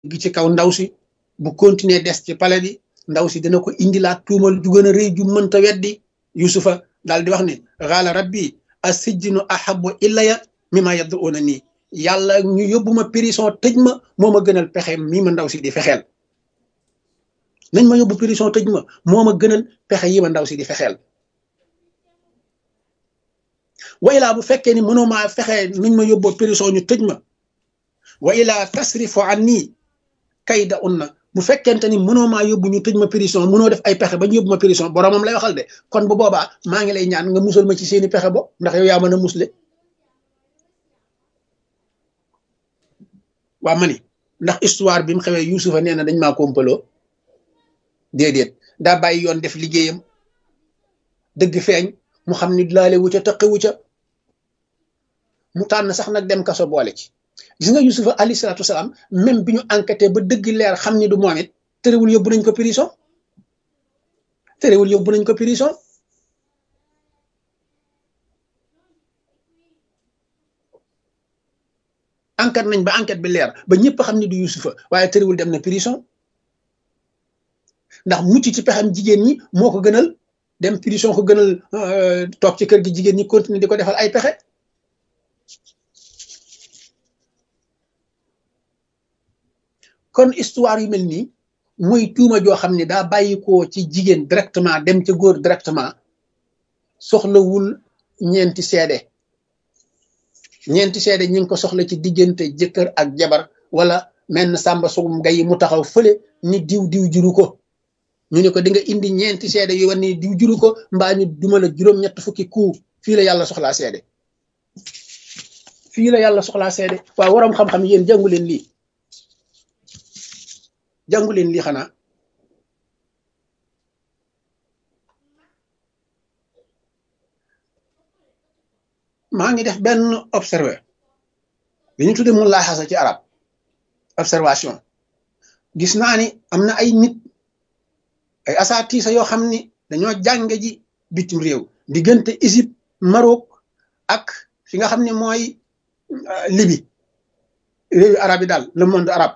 gi ci kaw ndaw si bu continuer des ci palais bi ndaw si dina ko indilaat tuumal ju gën a rëy ju mënta weddi yusufa daal di wax ne xaala rabbi asijjinu ahabu illaya mimma yad'una nii yàlla ñu yóbbu ma prison tëj ma moo ma gënal pexe mii ma ndaw si di fexeel nañ ma yóbbu prison tëj ma moo ma gënal pexe yi ma ndaw si di fexeel wa ilaa bu fekkee ni mënoo maa fexe nuñ ma yóbboo prison ñu tëj ma wa ilaa tasrifu anni kayda unna bu fekkente ni mënoo maa yóbbu ñu tëj ma prison mënoo def ay pexe ba ñu yóbbu ma prison boromam lay waxal de kon bu boobaa maa ngi lay ñaan nga musal ma ci seeni pexe bo ndax yow yaa mën a musle waa ma ni ndax histoire bi mu xewee Yuusufa nee na dañ maa kompaloo déedéet daa bàyyi yoon def liggéeyam dëgg feeñ mu xam ni laale wu ca taqewu ca mu tànn sax nag dem kaso boole ci gis nga Yuusufa alayhi salaatu wasalaam même bi ñu enquêté ba dëgg leer xam ni du moom it terewul yóbbu nañ ko prison terewul yóbbu nañ ko prison enquête nañ ba enquête bi leer ba ñëpp xam ni du Yuusufa waaye terewul dem na prison ndax mucc ci pexam jigéen ñi moo ko gënal dem prison ko gënal toog ci kër gi jigéen ñi continuer di ko defal ay pexe kon histoire yu mel nii muy tuuma joo xam ne daa bàyyi ko ci jigéen directement dem ca góor directement soxlawul ñeenti seede ñi ngi ko soxla ci diggante jëkkër ak jabar wala menn sàmba sugum ngay mu taxaw fële ni diw juru ko ñu ne ko di nga indi ñeenti seede yu wan ni diw juru ko mbaa ñu duma la juróom-ñett fukki ku fii la yàlla soxlaa seede fii la yàlla soxlaa seede waaw waroom xam-xam yéen jàngu leen lii xanaa maa ngi def benn observé li ñu tudde mu laaxasa ci arab observation gis naa ni am na ay nit ay asaatiisa yoo xam ni dañoo jànge ji bitim réew diggante Égypte Maroc ak fi nga xam ne mooy Libi réewi arab yi daal le monde arabe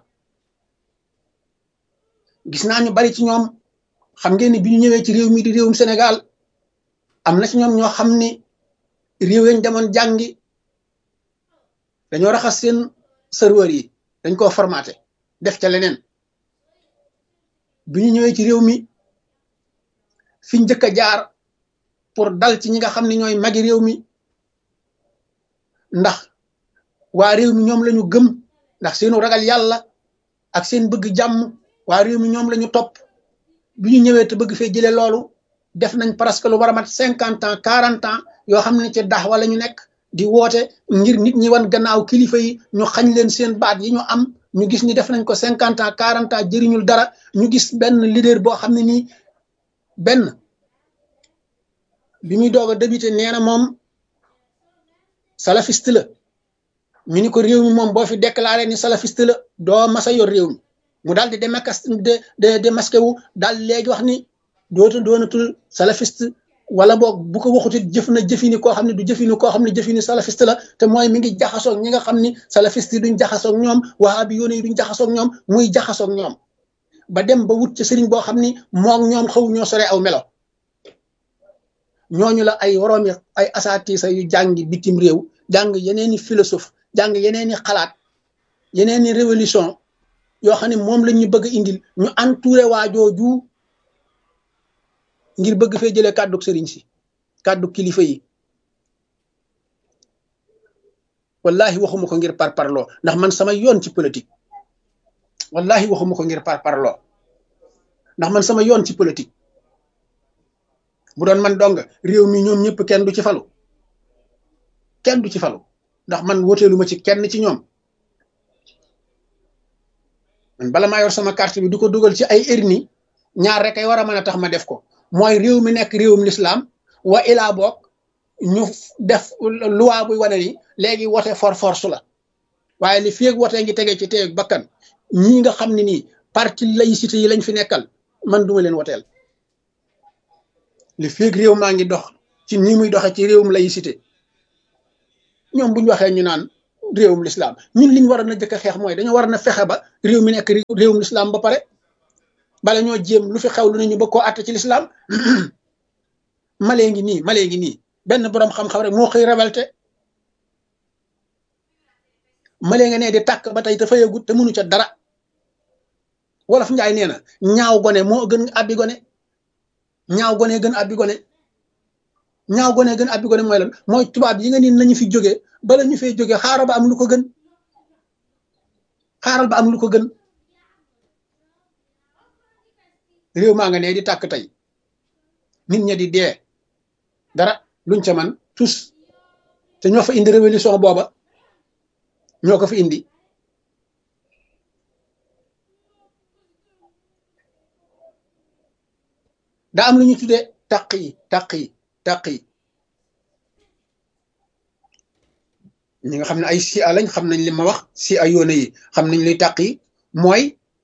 gis naa ñu bari ci ñoom xam ngeen ni bi ñu ñëwee ci réew mi di réewum Sénégal am na ci ñoom ñoo xam ni réew yañ demoon jàngi dañoo raxas seen serveur yi dañ koo formaté def ca leneen bi ñu ñëwee ci réew mi fi njëkk a jaar pour dal ci ñi nga xam ne ñooy magi réew mi ndax waa réew mi ñoom la ñu gëm ndax seenu ragal yàlla ak seen bëgg jàmm waa réew mi ñoom la ñu topp bi ñu ñëwee te bëgg fee jëlee loolu def nañ presque lu war a mat 50 ans 40 ans yoo xam ne ci dax wala ñu nekk di woote ngir nit ñi wan gannaaw kilifa yi ñu xañ leen seen baat yi ñu am ñu gis ni def nañ ko 50 ans 40 ans jëriñul dara ñu gis benn leader boo xam ne nii benn bi muy doog a débuté nee na moom salafiste la ñu ni ko réew mi moom boo fi déclaré ni salafiste la doo masa yor réew mi mu daal di démasqué wu daal léegi wax ni doonatul salafiste wala boog bu ko waxutit jëf na jëfini koo xam ne du jëfini koo xam ne jëfini salafiste la te mooy mi ngi jaxasoog ñi nga xam ni salafiste yi duñ jaxasoog ñoom wahabi yoon yi duñ jaxasoog ñoom muy jaxasoog ñoom ba dem ba wut ca sëriñ boo xam ni moom ñoom xaw ñoo sore aw melo ñooñu la ay woroomi ay asaatiisa yu jàngi bitim réew jàng yeneeni philosophe jàng yeneeni xalaat yeneeni révolution yoo xam ne moom lañ ñu bëgg a indil ñu entouré waa jooju ngir bëgg fee jëlee kàddug sëriñ si kàddu kilifa yi wallahi waxuma ko ngir parparloo ndax man sama yoon ci politique wallahi waxuma ko ngir parparloo ndax man sama yoon ci politique bu doon man dong réew mi ñoom ñëpp kenn du ci falu ndax man woteelu ma ci kenn ci ñoom man bala maa yor sama carte bi du ko dugal ci ay urne ñaar rek ay war a mën a tax ma def ko mooy réew mi nekk réewum lislaam wa ilaa boog ñu def loi buy wane ni léegi wote force la waaye li feeg wote ngi tege ci teeg bakkan ñii nga xam ne nii parti laïcité yi lañ fi nekkal man duma leen woteel li feeg réew maa ngi dox ci nii muy doxe ci réewum laïcité ñoom bu ñu waxee ñu naan réewum l'islam ñun liñ waroon a jëkk a xeex mooy dañoo war na fexe ba réew mi nekk réewum l'islam ba pare bala ñoo jéem lu fi xew lu ne ñu bëgg koo àtte ci l'islam malee ngi nii benn boroom xam-xam rek moo xëy révolté malee nga ne di tàkk ba tey te fayagut te mënu ca dara wolof njaay nee na ñaaw gone moo gën abbi gone ñaaw gone gën abbi gone ñaaw gone gën abbi gone mooy lan mooy tubaab yi nga ni nañu fi jóge bala ñu fee jóge xaaral ba am lu ko gën xaaral ba am lu ko gën réew maa nga ne di tàkk tey nit ña di dee dara luñ ca man tous te ñoo fa indi révolution booba ñoo ko fa indi daa am lu ñu tuddee taq yi ñi nga xam ne ay sia lañ xam nañ li ma wax si ay yoone yi xam nañ luy taq yi mooy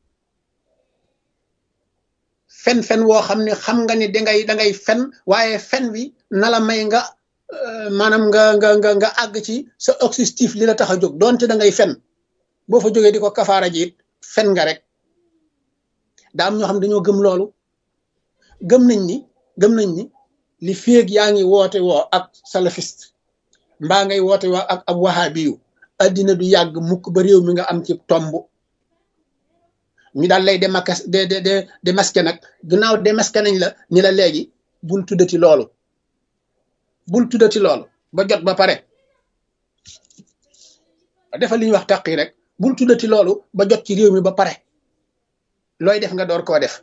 fen woo xam ne xam nga ni dangay fen waaye fen wi na la may nga maanaam nga àgg ci sa objectif li la tax a jóg doonte da ngay fen boo fa jógee di ko kafaara ji it fen nga rek daa am ñoo xam ne dañoo gëm loolu gëm nañ ni li féeg yaa ngi woote woo ak salafiste mbaa ngay woote woo ak ab wahabiyu addina du yàgg mukk ba réew mi nga am ci tomb ñu daal lay démasqué nag gannaaw démasqué nañ la ni la léegi bul tuddati loolu ba jot ba pare defal li ñuy wax taqi rek bul tuddati loolu ba jot ci réew mi ba pare looy def nga door koo def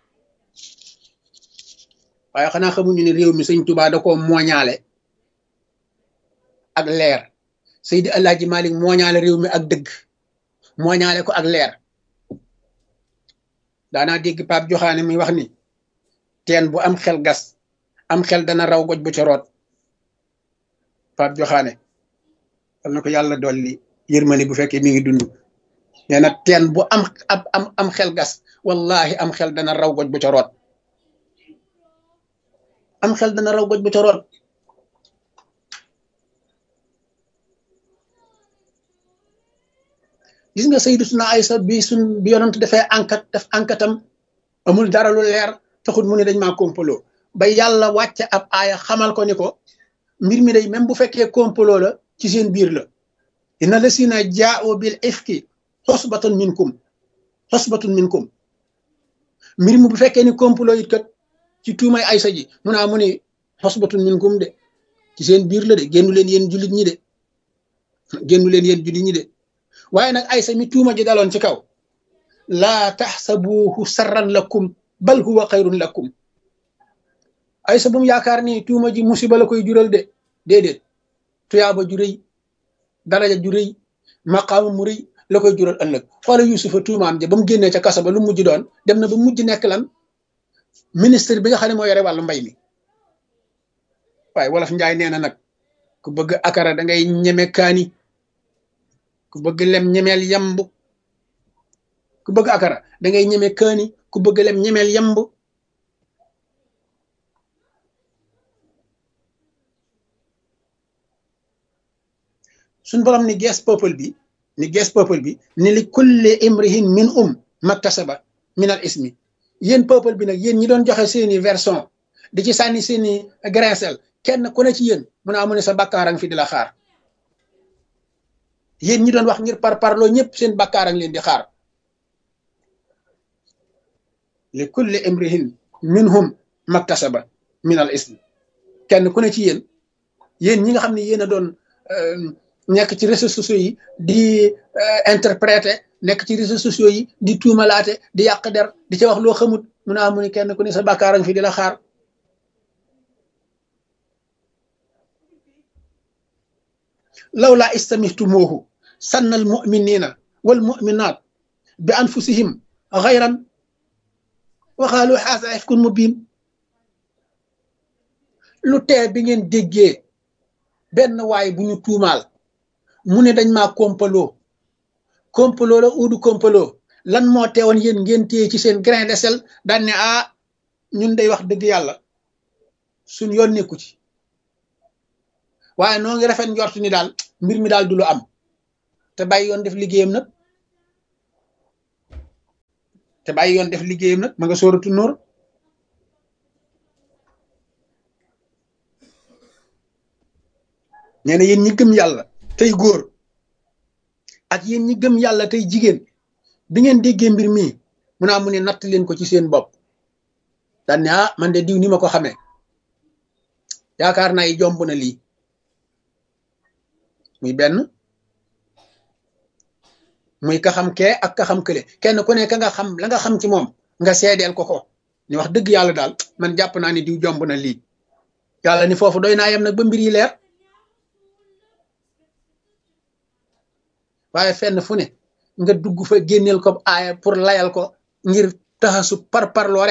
waaye xanaa xamuñu ne réew mi sëñ Tuubaa da koo mooñaale ak leer Seydi Alaaji Malik mooñaale réew mi ak dëgg mooñaale ko ak leer daanaa dégg Pape Joxaane muy wax ni teen bu am xel gas am xel dana raw goj bu ca root Pape Joxaane wal na ko yàlla dolli yërmali bu fekkee mi ngi dund nee na teen bu am xel gas wallahi am xel dana raw goj bu ca root am xel dana raw goj bu ca root gis nga Sayyidatuna Aysa bi yonent dafay def enquêtam amul dara lu leer taxul mu ne dañ maa complot ba yàlla wàcce ab aaya xamal ko ni ko mbir mi day même bu fekkee complot la ci seen biir la inna lasina jaa'u bil ifki xosbatun minkum mbir mi bu fekkee ni complot it kat ci tuumay Aysa ji mu ni xosbatun minkum de ci seen biir la de génnu leen yéen jullit ñi de waaye nag Aysa mi tuuma ji daloon ci kaw laa taxsabuhu sarran lakum bal huwa xayrun lakum Aysa bu mu yaakaar ni tuuma ji musiba la koy jural de déedéet tuyaaba ju rëy daraja ju rëy maqaama mu rëy la koy jural ëllëg xoola Yuusufa tuumaam ja ba mu génnee ca kaso ba lu mujj doon dem na ba mujj nekk lan ministre bi nga xam ne moo yore wàllu mbay mi waaye wolof njaay nee na nag ku bëgg akara da ngay ñeme kaani ku bëgg lem ñemeel yamb ku bëgg akara da ngay ñeme kaani ku bëgg lem ñemeel yamb suñ borom ni gees peuple bi ni li kulli imrihin min maktasaba min al ismi yéen peuple bi nag yéen ñi doon joxe seeni version di ci sànni seeni grincel kenn ku ne ci yéen mu ne sa bàkkaarang fi di la xaar yéen ñi doon wax ngir parloo ñëpp seen bàkkaarang leen di xaar li kulli imrihin minhum maktasaba min al ismi kenn ku ne ci yéen ñi nga xam ne yéen a doon nekk ci réseaux sociaux yi di interpréter nekk ci réseaux sociaux yi di tuumalaate di yàq der di ca wax loo xamut mu ne kenn ku ne sa bàkkaarang fi di la xaar lawla istamihtumuhu sanna al muminina wal muminat bi anfusihim xayran wa qaalu haza ifkun mubin lu tee bi ngeen déggee benn waay bu ñu tuumaal mu ne dañ maa kompaloo la uudu kompaloo lan moo teewoon yéen ngeen téye ci seen grain de sel daan ne ñun day wax dëgg yàlla suñ yoon nekku ci waaye noo ngi rafet njort ni daal mbir mi daal du lu am te bàyyi yoon def liggéeyam nag ma nga sóoratu Nuur nee na yéen ñi gëm yàlla tey góor ak yéen ñi gëm yàlla tey jigéen bi ngeen déggee mbir mii mu ne natt leen ko ci seen bopp daan ne man de diw ni ma ko xamee yaakaar naa yi jomb na lii muy benn muy ka xam kee ak ka xam kële kenn ku ne ka nga xam la nga xam ci moom nga seedeel ko ni wax dëgg yàlla daal man jàpp naa ni diw jomb na lii yàlla ni foofu doy naa yem nag ba mbir yi leer waaye fenn fu ne nga dugg fa génneel ko aaya pour layal ko ngir taxasu parparloo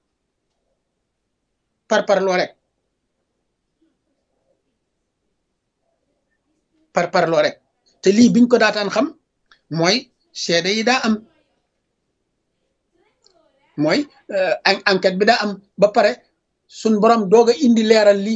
rek te lii biñ ko daataan xam mooy seede yi daa am mooy enquête bi daa am ba pare suñ borom doog a indi leeral lii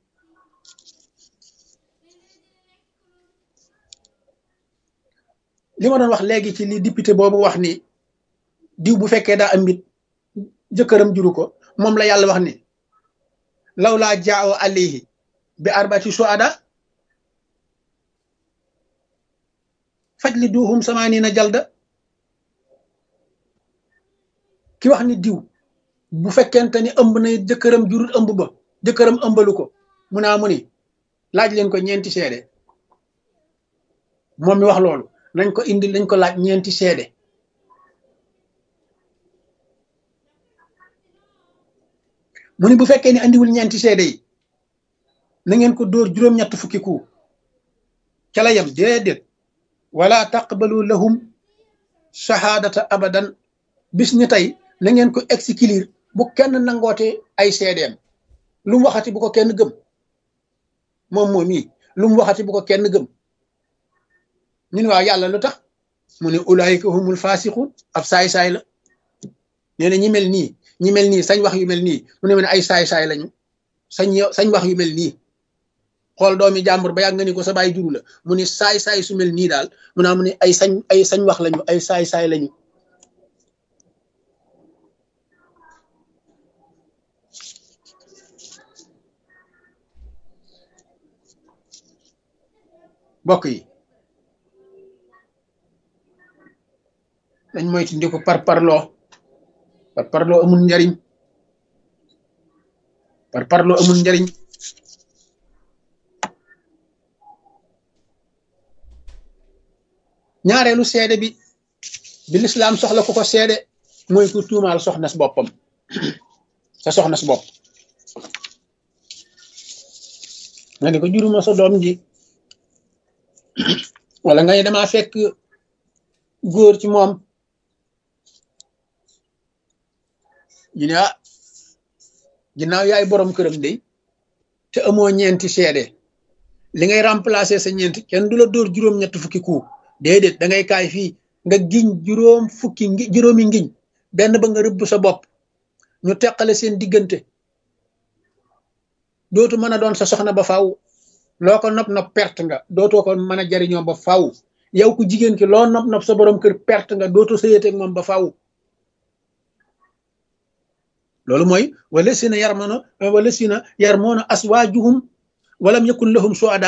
li ma doon wax léegi ci li député boobu wax ni diw bu fekkee daa am mbit jëkkëram juru ko moom la yàlla wax ni law laa jaaw alayhi bi arbati suada fajliduhum samaaniina jalda ki wax ni diw bu fekkente ni ëmb na jëkkëram jurut ëmb ba jëkkëram ëmbalu ko mu ni laaj leen ko ñeenti seede moom mi wax loolu nañ ko indi lañ ko laaj ñeenti seede mu ni bu fekkee ni andiwul ñeenti seede yi na ngeen ko dóor juróom-ñett fukki ku ca la yem déedéet wala taqbalu lahum shahadata abadan bis ni tey na ngeen ko exclure bu kenn nangoote ay seedeem lu mu waxati bu ko kenn gëm moom yi lu mu waxati bu ko kenn gëm ñu ne waaw yàlla lu tax mu ne ulaayika humul faasiqun ab saay-saay la nee na ñi mel nii sañ wax yu mel nii mu ne ay saay-saay lañu sañ wax yu mel nii xool doomi jàmbur ba yàgg nga ni ko sa baay juru la mu ne saay-saay su mel nii daal mu ne ay sañ wax lañu ay saay-saay lañu mbokk yi dañ moytu ndi ko parparloo amul njariñ ñaareelu seede bi lislaam soxla ku ko seede mooy ku tuumaal soxna si boppam sa soxna si bopp nga ne ko juruma sa doom ji wala nga ne damaa fekk góor ci moom ñu ne ginnaaw yaay borom këram de te amoo ñeenti seede li ngay remplacer sa ñeenti kenn du la dóor juróom-ñett fukki ku déedéet da ngay kaay fii nga giñ juróomi ngiñ benn ba nga rëbb sa bopp ñu teqale seen diggante dootu mën a doon sa soxna ba faaw loo ko nopp perte nga dootoo ko mën a jariñoo ba faaw yow ku jigéen ki loo nopp sa borom kër perte nga dootoo sëyeteeg moom ba faaw loolu mooy walasina yarmoona aswaajuhum walam yakun lahum suada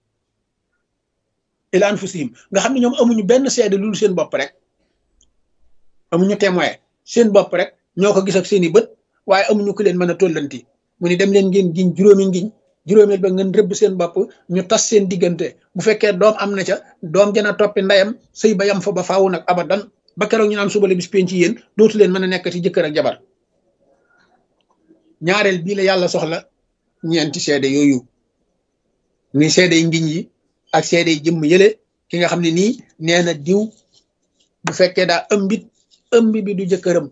ila anfusihim nga xam ne ñoom amuñu benn seede lu seen bopp rek amuñu témoin seen bopp rek ñoo ko gis ak seeni bët waaye amuñu ku leen mën a tollanti mu ni dem leen ngeen giñ juróomi ngiñ juróomeel ba ngeen rëbb seen bopp ñu tas seen diggante bu fekkee doom am na ca doom jana toppi ndeyam sëy ba yam fa ba faawu nag abadan ba keroog ñu naan suba la bis penc ci yéen dootu leen mën a nekkati jëkkër ak jabar ñaareel bii la yàlla soxla ñeenti seede yooyu muy seede yi ngiñ yi ak seede yi jëmm yële ki nga xam ne nii nee na diw bu fekkee daa ëmb bi du jëkkëram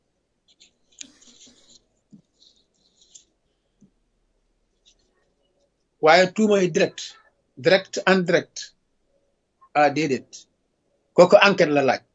waaye tuumay direct en direct déedéet kooku enquête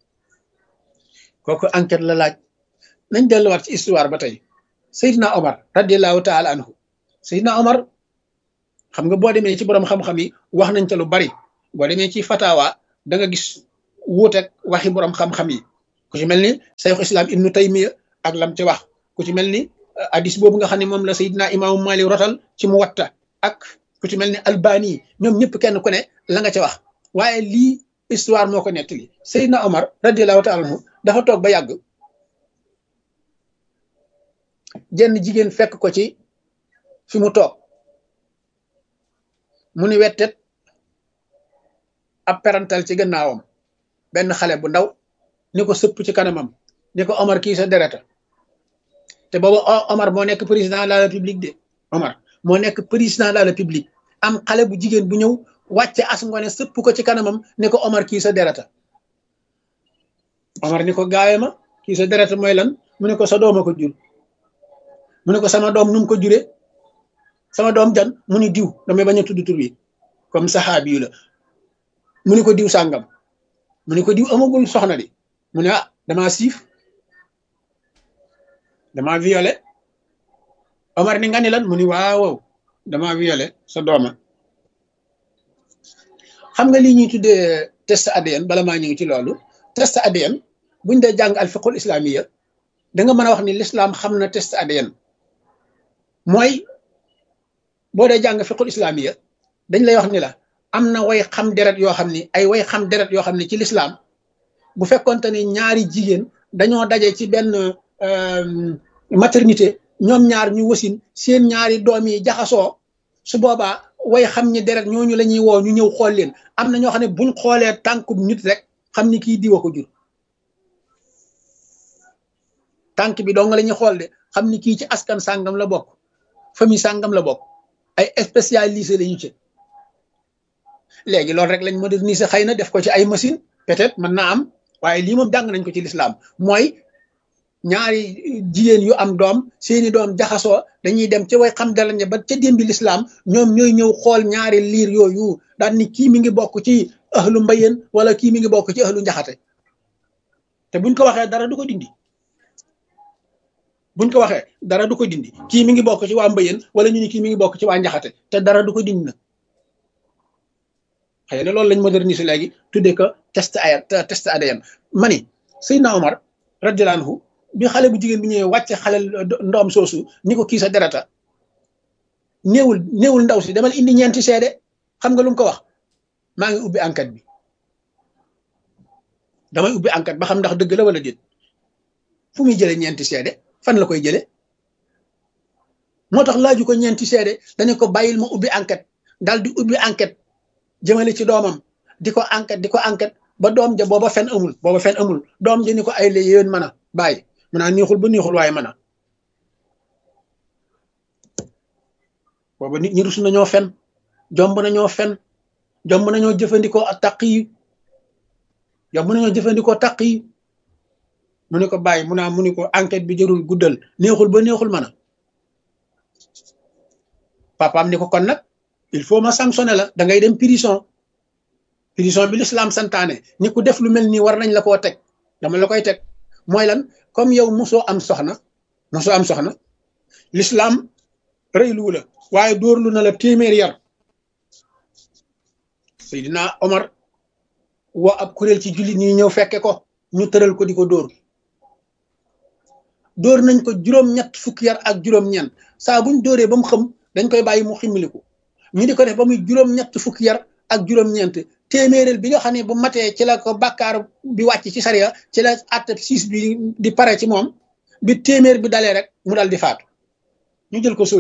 la laaj nañ delluwaat ci histoire ba tey Seydina Omar radiallahu taala anhu Seydina Omar xam nga boo demee ci borom xam-xam yi wax nañ ca lu bari boo demee ci fatawa da nga gis wuuteeg waxi borom xam-xam yi ku ci mel ni Cheikh Islam Ibnu Taymiya ak lam ci wax ku ci mel ni hadis boobu nga xam ne moom la Seydina Imaamu Malik rotal ci Muwatta ak ku ci mel ni Albani ñoom ñëpp kenn ku ne la nga ca wax waaye lii histoire moo ko nettali Seydina Omar radiyallahu taala anhu dafa toog ba yàgg jenn jigéen fekk ko ci fi mu toog mu ni wettet ab perantal ci gannaawam benn xale bu ndaw ni ko sëpp ci kanamam ni ko Omar kii sa dereta te booba Omar moo nekk président de la république de Omar moo nekk président de la république am xale bu jigéen bu ñëw wàcce as ngone sëpp ko ci kanamam ni ko Omar kii sa dereta Omar ni ko gaawe ma kii sa dereta mooy lan mu ne ko sa dooma ko jur mu ne ko sama doom nu mu ko juree sama doom jan mu ni diw damay bañ a tudd tur wi comme saxaabi yu la mu ni ko diw sàngam mu ni ko diw amagul soxna di mu ne ah damaa siif damaa violé Omar ni nga ni lan mu ni waaw damaa violé sa dooma xam nga lii ñuy tuddee test ADN bala maa ñëw ci loolu test ADN buñ dee jàng al fiqhul islamiya da nga mën a wax ni l'islam xam na test ADN mooy boo dee jàng fiqhul islamiya dañ lay wax ni la am na way xam deret yoo xam ni ay way xam deret yoo xam ne ci l'islam bu fekkonte ni ñaari jigéen dañoo daje ci benn maternité ñoom ñaar ñu wasin seen ñaari doom yi jaxasoo su boobaa way xam ni deret ñooñu la ñuy woo ñu ñëw xool leen am na ñoo xam ne buñ xoolee tànkub nit rek xam ni kii diwa ko jur tànk bi dong la ñuy xool de xam ni kii ci askan sàngam la bokk famille sàngam la bokk ay spécialisé la ñu ci léegi loolu rek lañ moderniser xëy na def ko ci ay machine peut-être mën naa am waaye lii moom jàng nañ ko ci lislaam mooy ñaari jigéen yu am doom seeni doom jaxasoo dañuy dem ci way xam dalañe ba ca démbi lislaam ñoom ñooy ñëw xool ñaari liir yooyu daal ni kii mi ngi bokk ci ahlu mbayeen wala kii mi ngi bokk ci ahlu njaxate te buñ ko waxee dara du ko dindi buñ ko waxee dara du ko dindi kii mi ngi bokk ci waa mbayeen wala ñu ni kii mi ngi bokk ci waa njaxate te dara du ko dindi na xëy na loolu lañ moderniser léegi tuddee ko test ADN ma ni Seydina Omar radiyallahu anhu bi xale bu jigéen bi ñëwee wàcce xale ndoom soosu ni ko kii sa dereta néewul ndaw si demal indi ñeenti seede xam nga lu mu ko wax maa ngi ubbi enquête bi damay ubbi enquête ba xam ndax dëgg la wala déet fu muy jëlee ñeenti seede fan la koy jële moo tax laaju ko ñeenti seede dañu ko bàyyil ma ubbi enquête daal di ubbi enquête jëmale ci doomam di ko enquête ba doom ja booba fen amul doom ja ni ko ay la yéen mën a bàyyi mën naa neexul ba neexul waaye mën a booba nit ñi rus nañoo fen jomb nañoo jëfandikoo ak taq yi mu ni ko bàyyi mu ni ko enquête bi jërul guddal neexul ba neexul mën a papaam ni ko kon nag il faut ma sanctionné la da ngay dem prison bi l'islam santaane ni ku def lu mel nii war nañ la koo teg dama la koy teg mooy lan comme yow mosoo am soxna l'islam rëylu la waaye dóorlu na la téeméer yar Seydina Omar woo ab kuréel ci jullit ñi ñëw fekke ko ñu tëral ko di ko dóor nañ ko juróom-ñett fukki yar ak juróom-ñeent saa buñ dóoree ba mu xam dañ koy bàyyi mu ximmiliku ñu di ko def ba muy juróom-ñett fukki yar ak juróom-ñeent téeméeréel bi nga xam ne bu matee ci la ko bàkkaar bi wàcc ci sariya ci la àttab siis bi di pare ci moom bi téeméer bi dalee rek mu dal di faatu ñu jël ko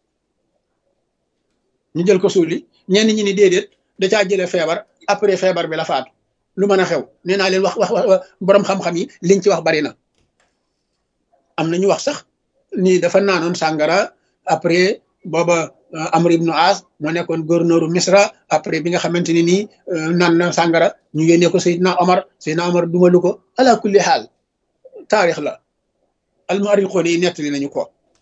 suuli ñenn ñi ni déedéet da caa jëlee feebar après feebar bi la faatu lu mën a xew nee naa leen wax borom xam-xam yi liñ ci wax bari na am na ñu wax sax ni dafa naanoon sàngara après booba Amr ibn As moo nekkoon gouverneur Misra après bi nga xamante ni nii naan na sàngara ñu yónnee ko Seydina Omar dumalu ko ala kulli xaal taarix la almuarixoon yi nettali nañ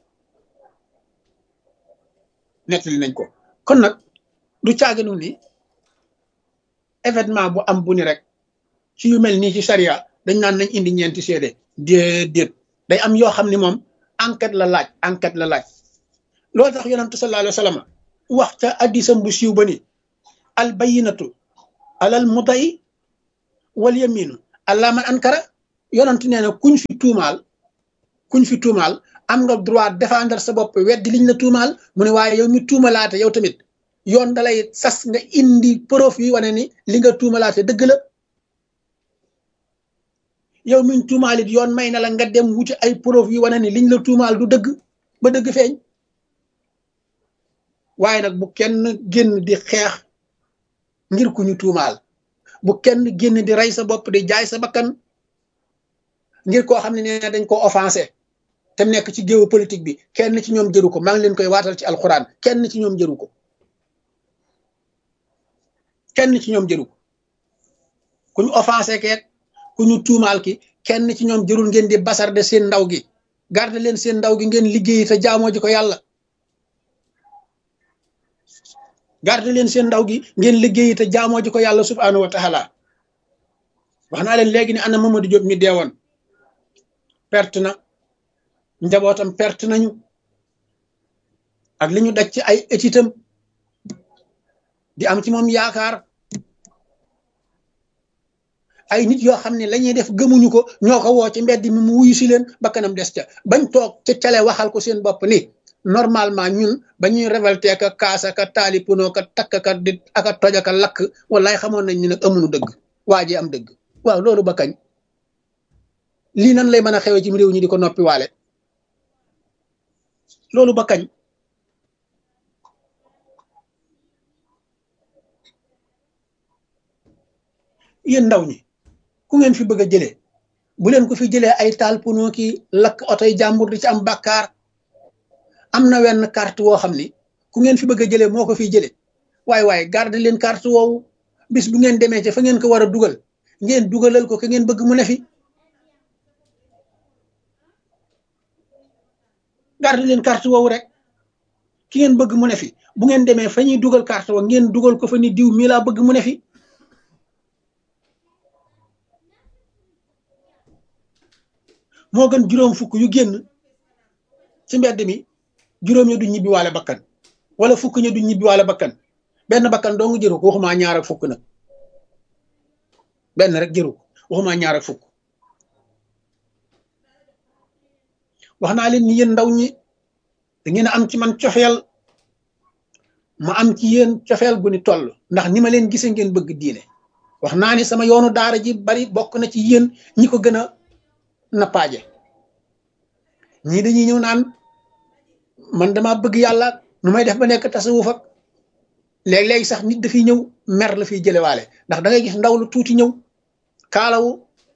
ko kon nag du caaginu ni événement bu am bu ni rek ci yu mel nii ci charia dañ naan nañ indi ñeenti seede déet day am yoo xam ne moom enquête la laaj loolu tax yonentu sallallahu alayhi wa sallam wax ca addisam bu siiw ba ni al bayinatu alal muday wal yaminu allah man ankara yonantu nee na kuñ fi tuumaal am nga droit défendre sa bopp weddi liñ la tuumaal mu ne waaye yow mi tuumalaate yow tamit yoon dalay sas nga indi preuve yi wane ni li nga tuumalaate dëgg la yow miñ tuumaalit yoon may na la nga dem wuti ay preuve yi wane ni liñ la tuumaal du dëgg ba dëgg feeñ waaye nag bu kenn génn di xeex ngir ku ñu tuumaal bu kenn génn di rey sa bopp di jaay sa bakkan ngir koo xam ne nee dañ ko offensé te nekk ci géewu politique bi kenn ci ñoom jëru ko maa ngi leen koy waatal ci alxuraan kenn ci ñoom jëru ko kenn ci ñoom jëru ko ku ñu offensé keek ku ñu tuumaal ki kenn ci ñoom jërul ngeen di basarde seen ndaw gi garde leen seen ndaw gi ngeen liggéey te jaamoo ji ko yàlla garde leen seen ndaw gi ngeen liggéey te jaamoo ji ko yàlla subhanahu wa taala wax naa leen léegi ni ana Mamadou Diop mi deewoon perte na njabootam perte nañu ak li ñu daj ci ay étitam di am ci moom yaakaar ay nit yoo xam ne la ñuy def gëmuñu ko ñoo ko woo ci mbedd mi mu wuyu si leen bakkanam des ca bañ toog ca cale waxal ko seen bopp ni normalement ñun ba ñuy révolté ka kaasa ka taali puno ka takk ka di aka toj aka lakk wallaay xamoon nañ ni nag amuñu dëgg waa ji am dëgg waaw loolu ba kañ lii nan lay mën a xewee ci réew ñi di ko noppi waale loolu ba kañ yéen ndaw ñi ku ngeen fi bëgg a jëlee bu leen ko fi jëlee ay taal puno ki lakk otoy jàmbur di ci am bàkkaar am na wenn carte woo xam ni ku ngeen fi bëgg a jëlee moo ko fiy jëlee waaye garde leen carte woowu bis bu ngeen demee ca fa ngeen ko war a dugal ngeen dugalal ko ke ngeen bëgg mu ne fi garde leen carte woowu rek ki ngeen bëgg mu ne fi bu ngeen demee fa ñuy dugal carte wa ngeen dugal ko fa ni diw mii laa bëgg mu ne fi moo gën juróom fukk yu génn ci mbedd mi juróom ya du ñibbi waale bakkan wala fukk ña du ñibbi waale bakkan benn bakkan doo nga jëru ko waxumaa ñaar ak fukk nag benn rek jëru ko waxumaa ñaar ak fukk wax naa leen ni yéen ndaw ñi da ngeen a am ci man cofeel ma am ci yéen cofeel gu ni toll ndax ni ma leen gisee ngeen bëgg diine wax naa ni sama yoonu daara ji bari bokk na ci yéen ñi ko gën a nappaaje ñii dañuy ñëw naan man dama bëgg yàlla nu may def ba nekk tasawuf ak léeg-léegi sax nit dafiy ñëw mer la fiy jëlewaale ndax da ngay gis ndaw lu tuuti ñëw kaalawu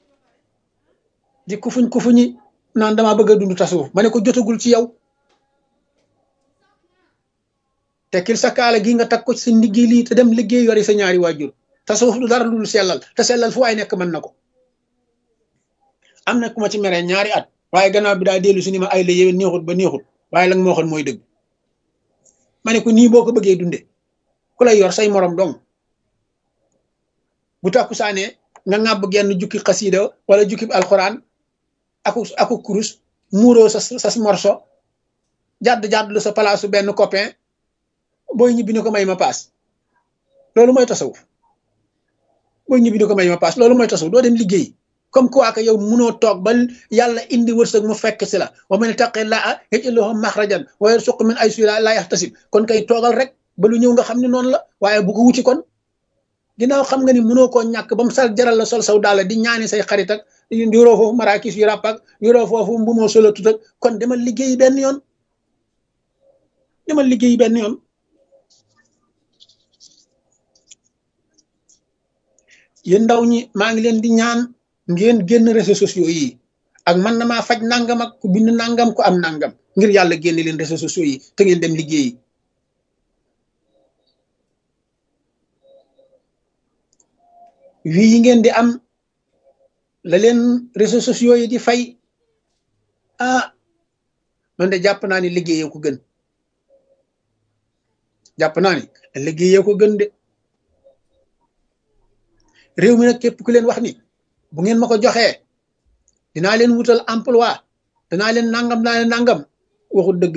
di kufuñi naan dama bëgg a dund tasawuf ma ne ko jotagul ci yow tekkil sa kaala gi nga tag ko ci sa liggéey lii te dem liggéey yori sa ñaari waajur tasawuf du dara lu dul sellal te sellal fu waay nekk mën na ko am na ku ma ci meree ñaari at waaye gannaaw bi daa dellu si ni ma ay la yéwén neexut ba neexut waaye la nga ma waxoon mooy dëgg ma ne ko nii boo ko bëggee dunde ku lay yor say morom dong bu takku saanee nga ŋàbb genn jukki xasiida wala jukki alxuraan aku kurus muuroo sa morso jàdd lu sa palaasu benn copain booy ñibbi ni ko may ma paas loolu mooy tasawuf booy ñibbi ni ko may ma paas loolu mooy tasawuf doo dem liggéey comme quoi que yow munoo toog ba yàlla indi wërsëg mu fekk si la wa man yattaqillaaha yaj'al lahu maxrajan wa yarzuqhu min haysu laa yahtasib kon kay toogal rek ba lu ñëw nga xam ne noonu la waaye bu ko wuti kon ginnaaw xam nga ni munoo koo ñàkk ba mu sal jaral la sol saw daal di ñaani say xarit ak yoroo foofu marakis yu ràpp ak yoroo foofu mbumoo solo tut ak kon demal liggéeyi benn yoon yéen ndaw ñi maa ngi leen di ñaan ngeen génn réseaux sociaux yi ak man na maa faj nangam ak ku bind nangam ku am nangam ngir yàlla génne leen réseaux sociaux yi te ngeen dem liggéeyi wii yi ngeen di am la leen réseaux sociaux yi di fay man de jàpp naa ni liggéeyee ko gën de réew mi nag képp ku leen wax ni bu ngeen ma ko joxee dinaa leen wutal emploi danaa leen nangam waxut dëgg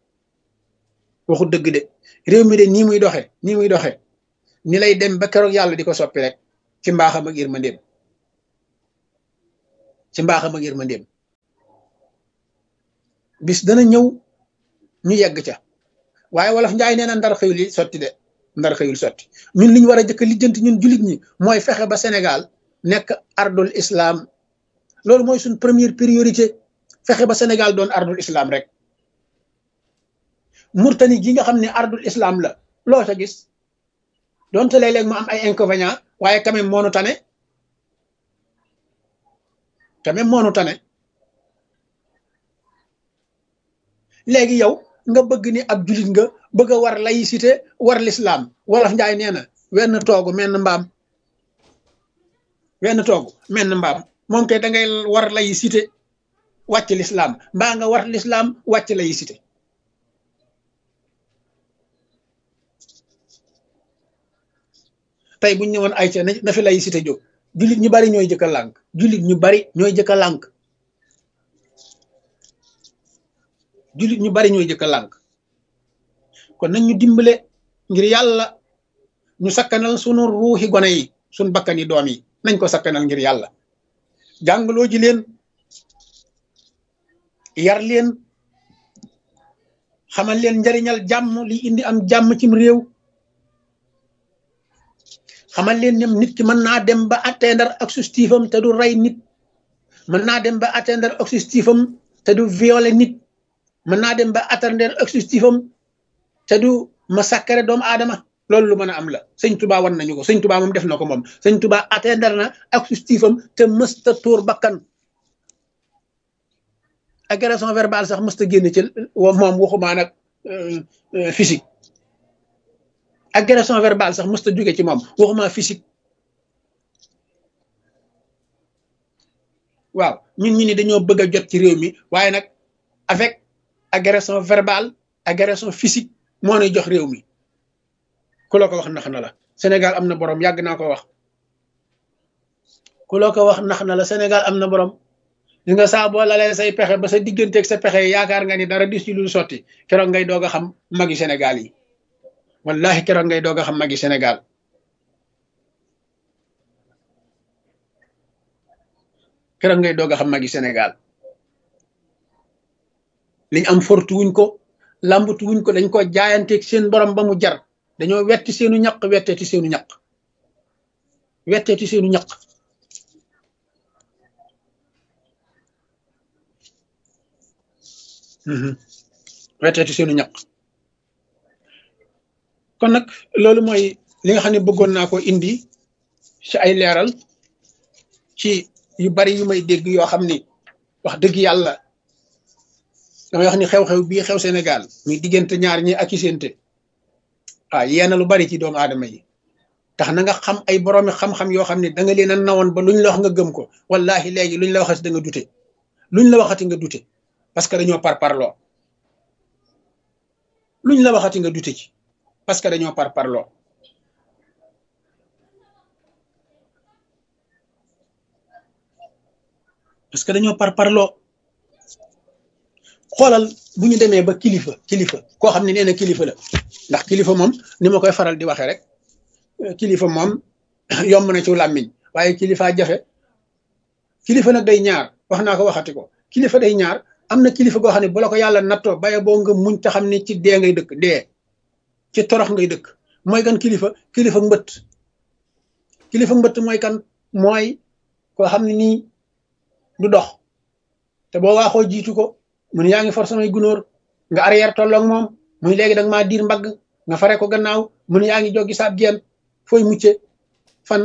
de réew mi de nii muy doxe ni lay dem ba keroog yàlla di ko soppi rek ci mbaaxam ak yërmandeem ci mbaaxam ak yërmandeem bis dana ñëw ñu yegg ca waaye wolof njaay nee na ndar xëyul yi sotti de ndar xëyul sotti ñun li ñu war a jëkk lijjanti ñun jullit ñi mooy fexe ba Sénégal nekk ardul islam loolu mooy suñ première priorité fexe ba Sénégal doon ardul islam rek Murtani gi nga xam ne ardul islam la loo ca gis donte léeg-léeg mu am ay inconvénients waaye quand même moonu tane quand même moonu tane léegi yow nga bëgg ni ab jullit nga bëgg a war laïcité war l'islam wolof njaay nee na wenn toogu menn mbaam wenn toogu menn mbaam moom kay da ngay war laïcité wàcc l'islam mbaa nga war l'islam wàcc laïcité tey buñ ñëwoon ay ca na fi laïcité jóg jullit ñu bari ñooy jëkk a lànk jullit ñu bari ñooy jëkk a lànk jullit ñu bari ñooy jëkk a lànk kon nañ ñu dimbale ngir yàlla ñu sakkanal sunu ruuxi gone yi sunu bakkani doom yi nañ ko sakkanal ngir yàlla jàngaloo ji leen yar leen xamal leen njariñal jàmm li indi am jàmm cim réew xamal leen ñoom nit ki mën naa dem ba atteindre objectif am te du rey nit mën naa dem ba atteindre objectif am te du violer nit mën naa dem ba atteindre objectif am te du massacrer doomu aadama loolu lu mën a am la sëñ Touba wan nañu ko sëñ Touba moom def na ko moom sëñ Touba atteindre na objectif am te mësta tuur bakkan agression verbale sax mësta génn ci moom waxumaa nag physique agression verbale sax mësta jóge ci moom waxumaa physique waaw ñun ñi ni dañoo bëgg a jot ci réew mi waaye nag avec agression verbale agression physique moo nuy jox réew mi ku la ko wax nax na la Sénégal am na borom yàgg naa ko wax ku la ko wax nax na la Sénégal am na borom li nga saa boo lalee say pexe ba sa digganteeg sa pexe yaakaar nga ni dara dis ci lu sotti keroog ngay doog a xam magi Sénégal yi wallahi keroog ngay doog a xam magi Sénégal keroog ngay doog a xam magi Sénégal liñ am fortu wuñ ko lambatu wuñ ko dañ ko jaayanteeg seen borom ba mu jar dañoo wetti seenu ñaq wetteeti seenu ñaq wetteeti seenu ñaq wetteeti seenu ñaq kon nag loolu mooy li nga xam ne bëggoon naa ko indi ci ay leeral ci yu bari yu may dégg yoo xam ni wax dëgg yàlla damay wax ni xew-xew bii xew Sénégal muy diggante ñaar ñi ak i séente yéena lu bari ci doomu aadama yi tax na nga xam ay boroomi xam-xam yoo xam ne da nga leen a nawoon ba luñ la wax nga gëm ko wallahi léegi luñ la waxati da nga dute luñ la waxati nga dute parce que dañoo parparloo luñ la waxati nga dute ci parce que dañoo parparloo parce que dañoo parparloo xoolal bu ñu demee ba kilifa koo xam ne nee na kilifa la ndax kilifa moom ni ma koy faral di waxee rek kilifa moom yomb na ci làmmiñ waaye kilifa jafe kilifa nag day ñaar wax naa ko waxati ko kilifa day ñaar am na kilifa goo xam ne bu la ko yàlla nattoo baye boo nga muñ te xam ne ci dee ngay dëkk dee ci torox ngay dëkk mooy kan kilifa mbëtt mooy kan mooy koo xam ne nii du dox te boo waaxoo jiitu ko mun yaa ngi for samay gunóor nga arrière tolloog moom muy léegi danga maa diir mbagg nga fare ko gannaaw mun yaa ngi joggi saab geen fooy mucce fan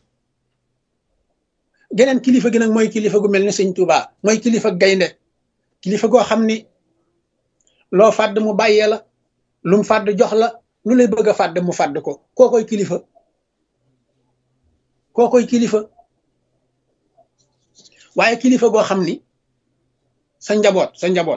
geneen kilifa gi nag mooy kilifa gu mel ni sëñ Touba mooy kilifa gaynde kilifa goo xam ni loo fàdd mu bàyyee la lu mu fàdd jox la lu lay bëgg a fàdd mu fàdd ko kookoy kilifa waaye kilifa goo xam ni sa njaboot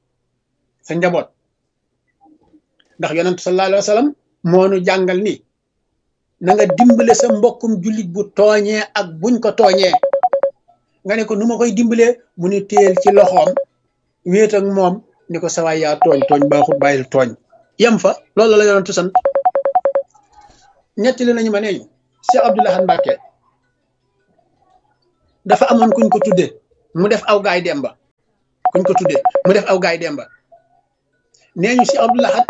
ndax yonent sallallahu alayhi wa sallam moo nu jàngal ni na nga dimbale sa mbokkum jullit bu tooñee ak buñ ko tooñee nga ne ko nu ma koy dimbalee mu ni téel ci loxoom wéet ak moom ni ko sawaay yaa tooñ baaxut bàyyil tooñ yem fa loolu la yonent sant ñetti li nañu ma neeñu Cheikh Abdoul Ahad Mbacké dafa amoon kuñ ko tudde mu def aw gaay demba kuñ ko tuddee mu def aw gaay demba nee ñu si Abdou Lahad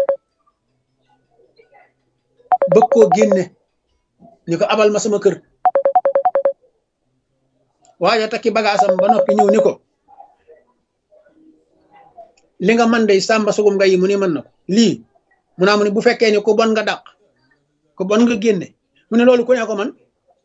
bëgg koo génne ñu ko abal ma sama kër waaye takki bagaasam ba noppi ñëw ni ko li nga man day sàmba sugum nga yi mu ni mën na ko lii mu naa mu ni bu fekkee ni ku bon nga dàq ku bon nga génne mu ne loolu ku ne ko man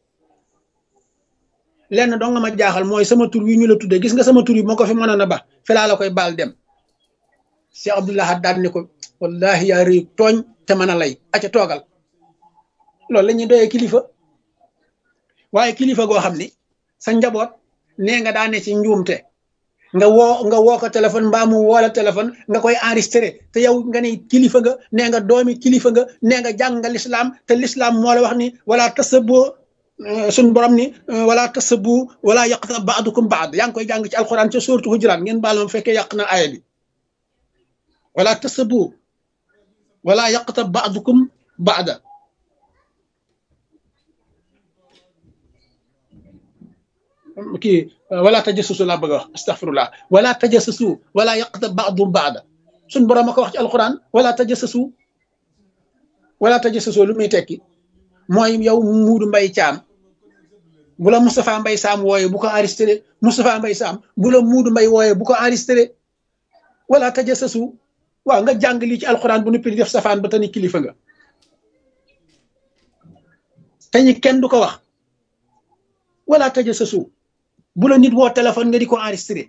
lenn dong nga ma jaaxal mooy sama tur wi ñu la tuddee gis nga sama tur yi moo ko fi mënoon a ba fi laa la koy baal dem Cheikh Abdou Lahad daal ni ko wallahi yaa rëy tooñ te mën a lay aca toogal loolu la ñuy doyee kilifa waaye kilifa goo xam ni sa njaboot nee nga daa ne ci njuumte nga woo ko téléphone mbaa mu woo la téléphone nga koy enregistré te yow nga ne kilifa nga nee nga doomi kilifa nga nee nga jàng nga lislaam te lislaam moo la wax ni wala tasaboo suñ borom ni wala tasabu wala yaqta ba'dukum ba'd yaa ngi koy jàng ci alquran ca sourate Hujurat ngeen baal ma fekkee yàq na aaya bi wala tasabu wala yaqta ba'dukum ba'da kii wala tajassasu laa bëgg a wax astaghfirullah wala tajassasu wala yaqta ba'dum ba'da suñ borom a ko wax ci alquran wala tajassasu lu muy tekki mooy yow Muudu Mbay Caam bu la Moustapha Mbay Saam wooye bu ko enregistré Moustapha Mbay Saam bu la Muudu Mbay wooye bu ko enregistré wala tajassasu waaw nga jàng lii ci alquran bu nuppi di def safaan ba tani kilifa nga te ñi kenn du ko wax wala tajassasu bu la nit woo téléphone nga di ko enregistré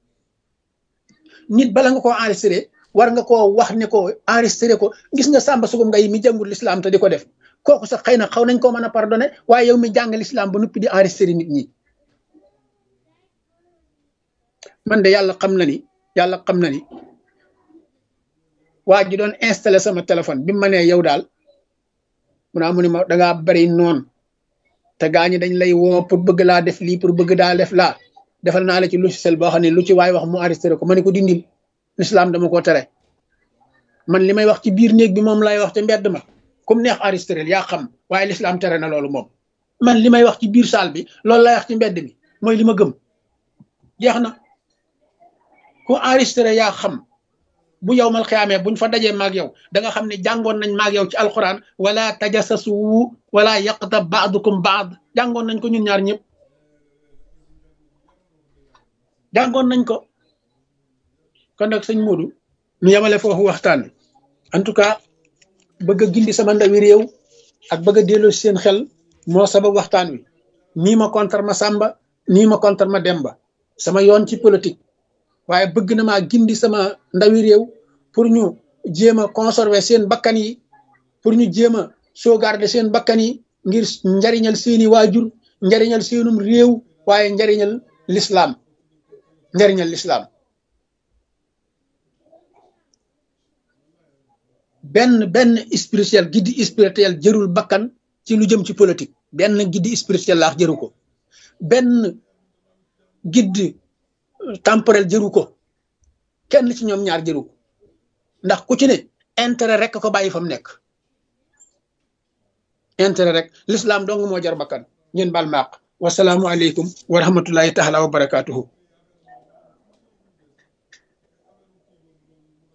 nit bala nga koo enregistré war nga koo wax ne ko enregistré ko gis nga Samba Sugum Ngay mi jàngul l'islam te di ko def kooku sax xëy na xaw nañ koo mën a pardonné waaye yow mi jàng l'islam ba noppi di enregistré nit ñi man de yàlla xam na ni waa ji doon installé sama téléphone bi ma nee yow daal mu ni ma dangaa bari noonu te gaa ñi dañ lay woo pour bëgg laa def lii pour bëgg daa def laa defal naa la ci logiciel boo xam ne lu ci waay wax mu enregistré ko ma ne ko dindil l'islam dama ko tere man li may wax ci biir néeg bi moom lay wax te mbedd ma comme neex enregistré yaa xam waaye l'islam tere na loolu moom man li may wax ci biir salle bi loolu lay wax ci mbedd mi mooy li ma gëm jeex na ku enregistré yaa xam bu yow mal xiyaamee buñ fa dajee maag yow da nga xam ne jàngoon nañ maag yow ci alquran wala tajassasu wala yaqta ba'dukum ba'd jàngoon nañ ko ñun ñaar ñëpp jàngoon nañ ko kon nag sëñ Modou ñu yemale foofu waxtaan wi en tout cas bëgg a gindi sama ndawi réew ak bëgg a delloo seen xel moo sabab waxtaan wi nii ma contre ma Samba nii ma contre ma Demba sama yoon ci politique waaye bëgg na maa gindi sama ndawi réew pour ñu jéem a conserver seen bakkan yi pour ñu jéem a sauvegarder seen bakkan yi ngir njariñal seeni waajur njariñal seenum réew waaye njariñal l'islam benn spirituel guide spirituel jërul bakkan ci lu jëm ci politique benn guide spirituel laax jëru ko benn guide temporel jëru ko kenn ci ñoom ñaar jëru ko ndax ku ci ne intérêt rek ko bàyyi fa mu nekk intérêt rek l'islam dong moo jar bakkan ngeen baal maaq wasalaamu aleykum wa rahmatullahi taala wa barakatuhu